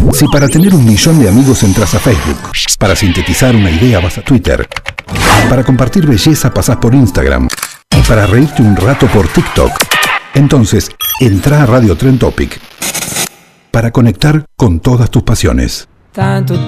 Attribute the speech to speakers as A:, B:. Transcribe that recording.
A: Si para tener 1 millón de amigos entras a Facebook, para sintetizar una idea vas a Twitter, para compartir belleza pasás por Instagram y para reírte un rato por TikTok, entonces entrá a Radio Trend Topic para conectar con todas tus pasiones.
B: Tanto